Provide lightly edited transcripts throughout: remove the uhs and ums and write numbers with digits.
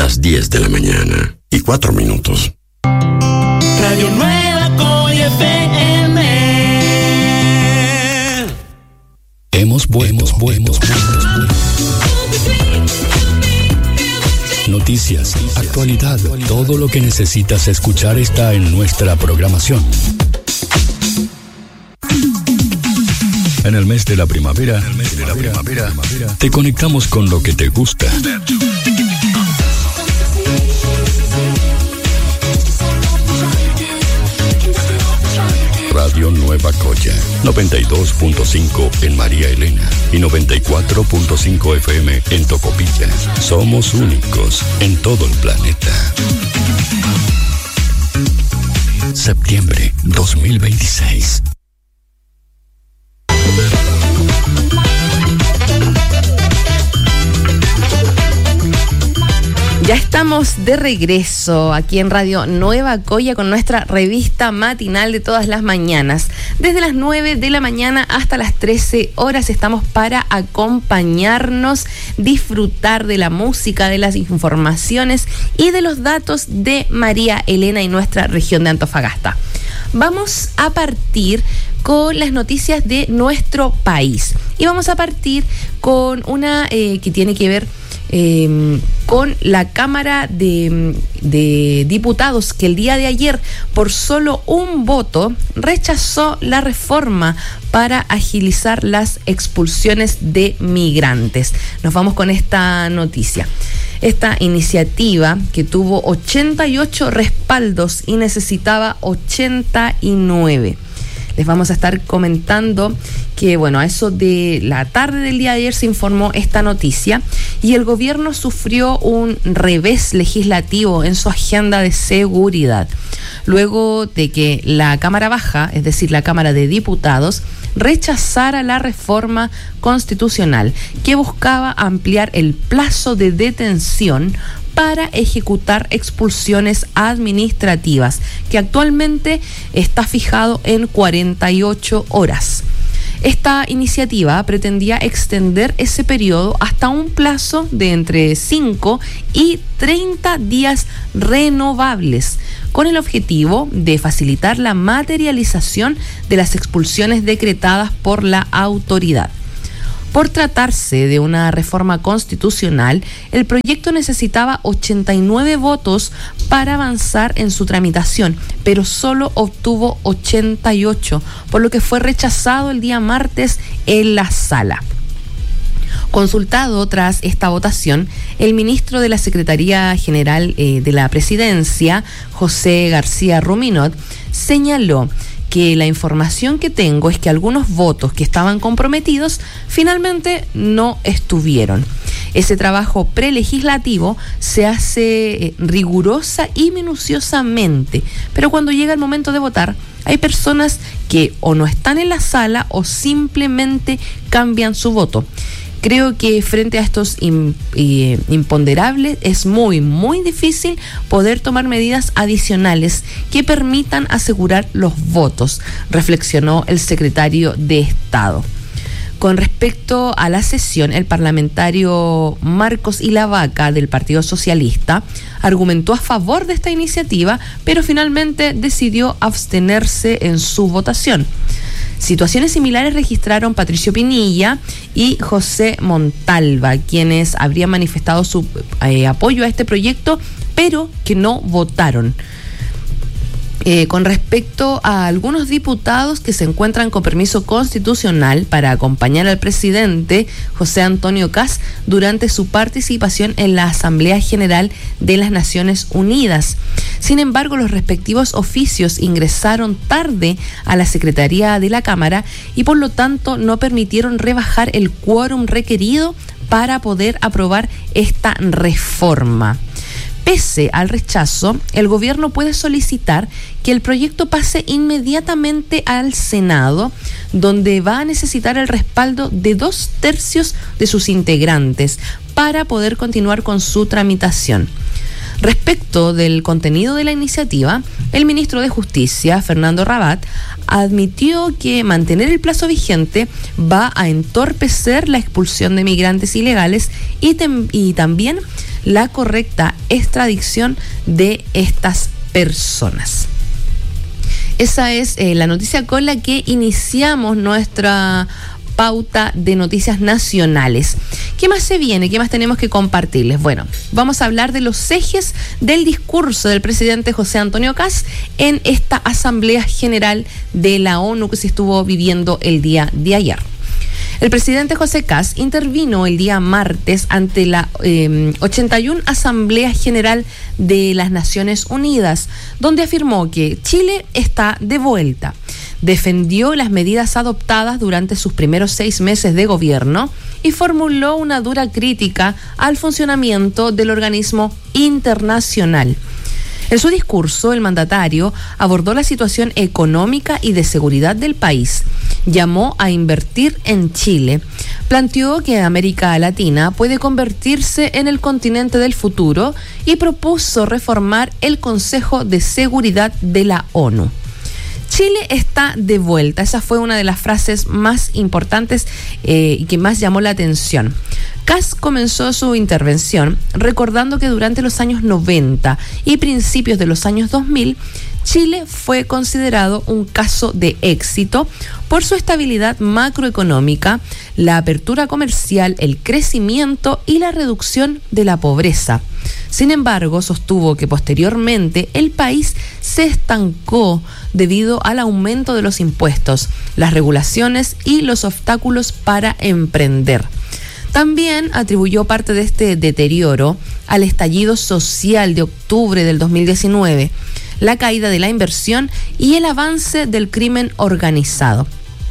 las 10 de la mañana y 4 minutos. Radio Nueva Coya FM. Hemos vuelto. Noticias, actualidad, todo lo que necesitas escuchar está en nuestra programación. En el mes de la primavera, te conectamos con lo que te gusta. Radio Nueva Coya, 92.5 en María Elena y 94.5 FM en Tocopilla. Somos únicos en todo el planeta. Septiembre 2026. Ya estamos de regreso aquí en Radio Nueva Coya con nuestra revista matinal de todas las mañanas. Desde las 9 de la mañana hasta las 13 horas estamos para acompañarnos, disfrutar de la música, de las informaciones y de los datos de María Elena y nuestra región de Antofagasta. Vamos a partir con las noticias de nuestro país y vamos a partir con una que tiene que ver con la Cámara de Diputados, que el día de ayer, por solo un voto, rechazó la reforma para agilizar las expulsiones de migrantes. Nos vamos con esta noticia. Esta iniciativa, que tuvo 88 respaldos y necesitaba 89. Les vamos a estar comentando que, a eso de la tarde del día de ayer se informó esta noticia y el gobierno sufrió un revés legislativo en su agenda de seguridad. Luego de que la Cámara Baja, es decir, la Cámara de Diputados, rechazara la reforma constitucional que buscaba ampliar el plazo de detención para ejecutar expulsiones administrativas, que actualmente está fijado en 48 horas. Esta iniciativa pretendía extender ese periodo hasta un plazo de entre 5 y 30 días renovables, con el objetivo de facilitar la materialización de las expulsiones decretadas por la autoridad. Por tratarse de una reforma constitucional, el proyecto necesitaba 89 votos para avanzar en su tramitación, pero solo obtuvo 88, por lo que fue rechazado el día martes en la sala. Consultado tras esta votación, el ministro de la Secretaría General de la Presidencia, José García Ruminot, señaló que la información que tengo es que algunos votos que estaban comprometidos finalmente no estuvieron. Ese trabajo prelegislativo se hace rigurosa y minuciosamente, pero cuando llega el momento de votar, hay personas que o no están en la sala o simplemente cambian su voto. Creo que frente a estos imponderables es muy, muy difícil poder tomar medidas adicionales que permitan asegurar los votos, reflexionó el secretario de Estado. Con respecto a la sesión, el parlamentario Marcos Ilavaca del Partido Socialista argumentó a favor de esta iniciativa, pero finalmente decidió abstenerse en su votación. Situaciones similares registraron Patricio Pinilla y José Montalva, quienes habrían manifestado su apoyo a este proyecto, pero que no votaron. Con respecto a algunos diputados que se encuentran con permiso constitucional para acompañar al presidente José Antonio Kast durante su participación en la Asamblea General de las Naciones Unidas. Sin embargo, los respectivos oficios ingresaron tarde a la Secretaría de la Cámara y por lo tanto no permitieron rebajar el quórum requerido para poder aprobar esta reforma. Pese al rechazo, el gobierno puede solicitar que el proyecto pase inmediatamente al Senado, donde va a necesitar el respaldo de 2/3 de sus integrantes para poder continuar con su tramitación. Respecto del contenido de la iniciativa, el ministro de Justicia, Fernando Rabat, admitió que mantener el plazo vigente va a entorpecer la expulsión de migrantes ilegales y también la correcta extradición de estas personas. Esa es la noticia con la que iniciamos nuestra pauta de noticias nacionales. ¿Qué más se viene? ¿Qué más tenemos que compartirles? Bueno, vamos a hablar de los ejes del discurso del presidente José Antonio Kast en esta Asamblea General de la ONU que se estuvo viviendo el día de ayer. El presidente José Kast intervino el día martes ante la 81 Asamblea General de las Naciones Unidas, donde afirmó que Chile está de vuelta. Defendió las medidas adoptadas durante sus primeros 6 meses de gobierno y formuló una dura crítica al funcionamiento del organismo internacional. En su discurso, el mandatario abordó la situación económica y de seguridad del país. Llamó a invertir en Chile. Planteó que América Latina puede convertirse en el continente del futuro y propuso reformar el Consejo de Seguridad de la ONU. Chile está de vuelta. Esa fue una de las frases más importantes y que más llamó la atención. Kast comenzó su intervención recordando que durante los años 90 y principios de los años 2000, Chile fue considerado un caso de éxito por su estabilidad macroeconómica, la apertura comercial, el crecimiento y la reducción de la pobreza. Sin embargo, sostuvo que posteriormente el país se estancó debido al aumento de los impuestos, las regulaciones y los obstáculos para emprender. También atribuyó parte de este deterioro al estallido social de octubre del 2019, la caída de la inversión y el avance del crimen organizado.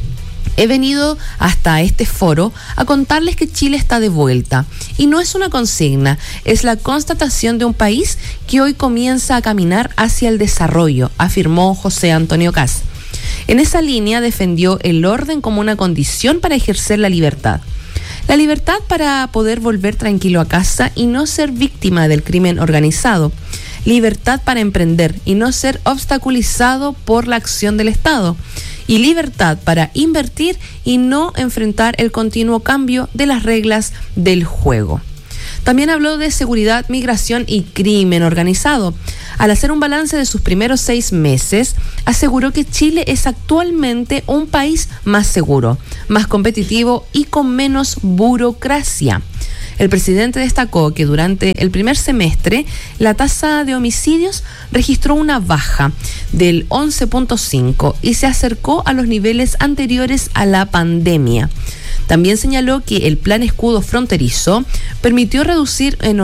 He venido hasta este foro a contarles que Chile está de vuelta. Y no es una consigna, es la constatación de un país que hoy comienza a caminar hacia el desarrollo, afirmó José Antonio Kast. En esa línea defendió el orden como una condición para ejercer la libertad. La libertad para poder volver tranquilo a casa y no ser víctima del crimen organizado. Libertad para emprender y no ser obstaculizado por la acción del Estado. Y libertad para invertir y no enfrentar el continuo cambio de las reglas del juego. También habló de seguridad, migración y crimen organizado. Al hacer un balance de sus primeros 6 meses, aseguró que Chile es actualmente un país más seguro, más competitivo y con menos burocracia. El presidente destacó que durante el primer semestre la tasa de homicidios registró una baja del 11.5 y se acercó a los niveles anteriores a la pandemia. También señaló que el plan escudo fronterizo permitió reducir en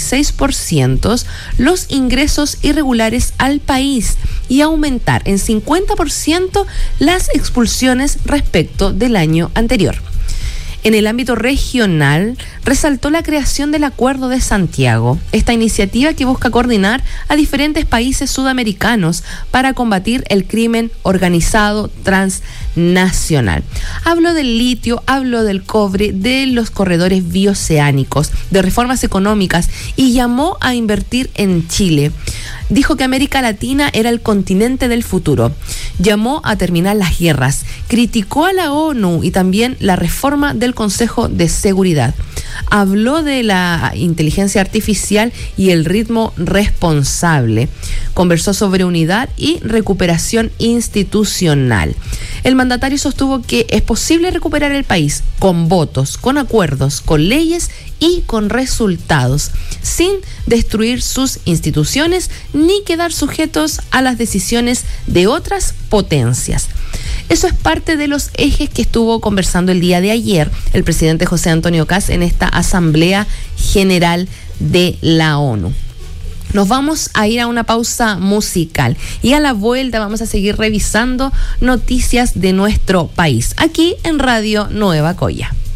86% los ingresos irregulares al país y aumentar en 50% las expulsiones respecto del año anterior. En el ámbito regional, resaltó la creación del Acuerdo de Santiago, esta iniciativa que busca coordinar a diferentes países sudamericanos para combatir el crimen organizado transnacional. Habló del litio, habló del cobre, de los corredores bioceánicos, de reformas económicas y llamó a invertir en Chile. Dijo que América Latina era el continente del futuro. Llamó a terminar las guerras. Criticó a la ONU y también la reforma del Consejo de Seguridad. Habló de la inteligencia artificial y el ritmo responsable. Conversó sobre unidad y recuperación institucional. El mandatario sostuvo que es posible recuperar el país con votos, con acuerdos, con leyes y con resultados, sin destruir sus instituciones ni quedar sujetos a las decisiones de otras potencias. Eso es parte de los ejes que estuvo conversando el día de ayer el presidente José Antonio Kast en esta Asamblea General de la ONU. Nos vamos a ir a una pausa musical y a la vuelta vamos a seguir revisando noticias de nuestro país, aquí en Radio Nueva Coya.